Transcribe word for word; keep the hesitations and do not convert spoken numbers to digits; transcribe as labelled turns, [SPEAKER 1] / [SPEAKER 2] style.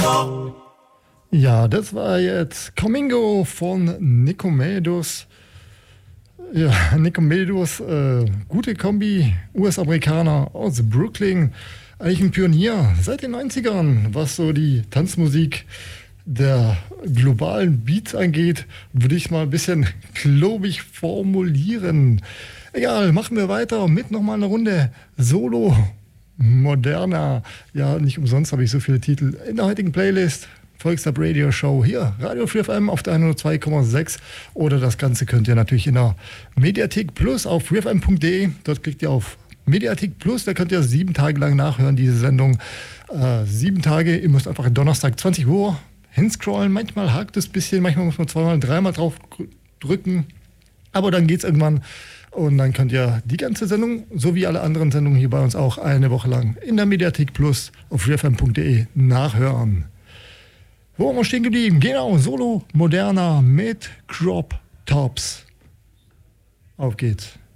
[SPEAKER 1] Radio.
[SPEAKER 2] Ja, das war jetzt Comingo von Nicomedes. Ja, Nicomedes, äh, gute Kombi, U S-Amerikaner aus Brooklyn. Eigentlich ein Pionier seit den neunzigern, was so die Tanzmusik der globalen Beats angeht, würde ich mal ein bisschen klobig formulieren. Egal, machen wir weiter mit nochmal einer Runde Solo moderner. Ja, nicht umsonst habe ich so viele Titel in der heutigen Playlist. Volksab Radio Show hier, Radio vier F M auf der hundertzwei Komma sechs, oder das Ganze könnt ihr natürlich in der Mediathek Plus auf vier f m punkt d e. Dort klickt ihr auf Mediathek Plus, da könnt ihr sieben Tage lang nachhören, diese Sendung. Äh, sieben Tage, ihr müsst einfach Donnerstag zwanzig Uhr hinscrollen. Manchmal hakt es ein bisschen, manchmal muss man zweimal, dreimal drauf drücken. Aber dann geht's irgendwann und dann könnt ihr die ganze Sendung, so wie alle anderen Sendungen hier bei uns auch, eine Woche lang in der Mediathek Plus auf vier f m punkt d e nachhören. Wo waren wir stehen geblieben? Genau, Solo moderner mit Crop Tops. Auf geht's.